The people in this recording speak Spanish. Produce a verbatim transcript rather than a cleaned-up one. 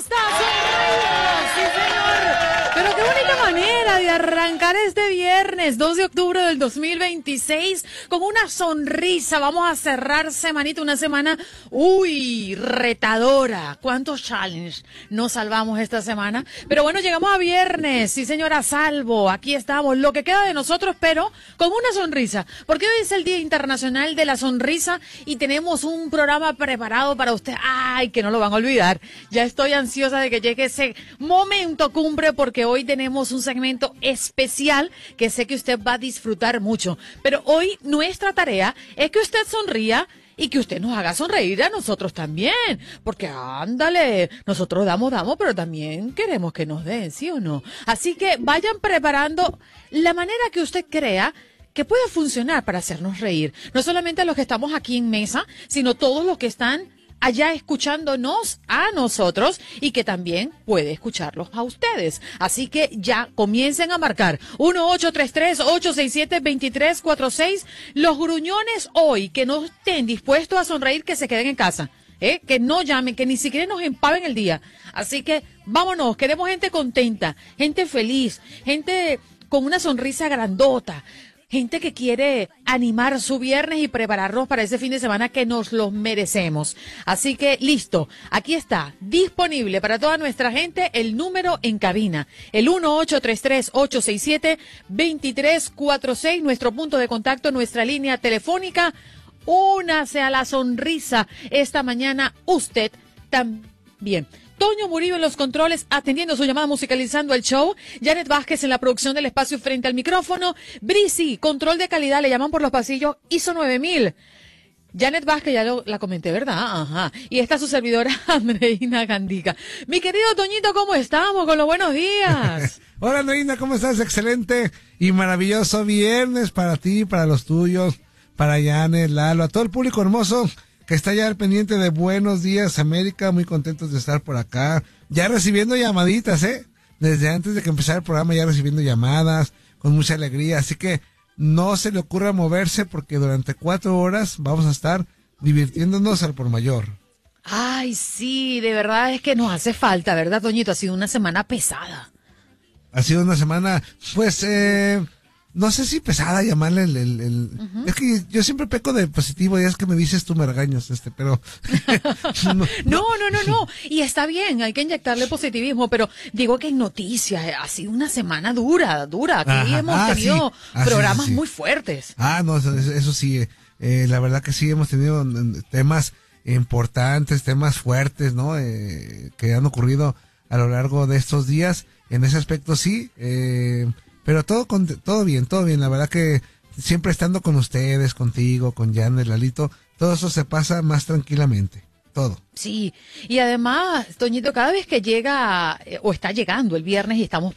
está sonriendo, sí señor. Pero qué bonita manera de arrancar este viernes dos de octubre del dos mil veintiséis con una sonrisa. Vamos a cerrar semanita, una semana, uy, retadora. ¿Cuántos challenges nos salvamos esta semana? Pero bueno, llegamos a viernes, sí señora, salvo. Aquí estamos, lo que queda de nosotros, pero con una sonrisa. Porque hoy es el Día Internacional de la Sonrisa y tenemos un programa preparado para usted. Ay, que no lo van a olvidar. Ya estoy ansiosa de que llegue ese momento cumbre porque hoy tenemos un segmento especial que sé que usted va a disfrutar mucho. Pero hoy nuestra tarea es que usted sonría y que usted nos haga sonreír a nosotros también. Porque ándale, nosotros damos, damos, pero también queremos que nos den, ¿sí o no? Así que vayan preparando la manera que usted crea que pueda funcionar para hacernos reír. No solamente los que estamos aquí en mesa, sino todos los que están allá escuchándonos a nosotros y que también puede escucharlos a ustedes. Así que ya comiencen a marcar uno ocho tres tres, ocho seis siete, dos tres cuatro seis. Los gruñones hoy que no estén dispuestos a sonreír, que se queden en casa. ¿Eh? Que no llamen, que ni siquiera nos empaven el día. Así que vámonos, queremos gente contenta, gente feliz, gente con una sonrisa grandota. Gente que quiere animar su viernes y prepararnos para ese fin de semana que nos los merecemos. Así que, listo, aquí está, disponible para toda nuestra gente el número en cabina. El uno ocho tres tres, ocho seis siete, dos tres cuatro seis, nuestro punto de contacto, nuestra línea telefónica. Únase a la sonrisa esta mañana usted también. Toño Murillo en los controles, atendiendo su llamada, musicalizando el show. Janet Vázquez en la producción del espacio frente al micrófono. Brisi, control de calidad, le llaman por los pasillos, I S O nueve mil. Janet Vázquez, ya lo, la comenté, ¿verdad? Ajá. Y está su servidora, Andreina Gandica. Mi querido Toñito, ¿cómo estamos? Con los buenos días. Hola, Andreina, ¿cómo estás? Excelente y maravilloso viernes para ti, para los tuyos, para Janet, Lalo, a todo el público hermoso que está ya al pendiente de Buenos Días América, muy contentos de estar por acá, ya recibiendo llamaditas, ¿eh? Desde antes de que empezara el programa ya recibiendo llamadas, con mucha alegría, así que no se le ocurra moverse porque durante cuatro horas vamos a estar divirtiéndonos al por mayor. Ay, sí, de verdad es que nos hace falta, ¿verdad, Toñito? Ha sido una semana pesada. Ha sido una semana, pues, eh... no sé si pesada llamarle el... el, el uh-huh. Es que yo siempre peco de positivo y es que me dices tú me regañas, este, pero... no, no, no, no, no. Y está bien, hay que inyectarle positivismo, pero digo que en noticias ha sido una semana dura, dura. Aquí Ajá. hemos ah, tenido sí. ah, programas sí, sí, sí. muy fuertes. Ah, no, eso, eso sí, eh, la verdad que sí hemos tenido temas importantes, temas fuertes, ¿no? Eh, que han ocurrido a lo largo de estos días. En ese aspecto sí, eh... pero todo con, todo bien, todo bien. La verdad que siempre estando con ustedes, contigo, con Janet, Lalito, todo eso se pasa más tranquilamente. Todo. Sí, y además, Toñito, cada vez que llega eh, o está llegando el viernes y estamos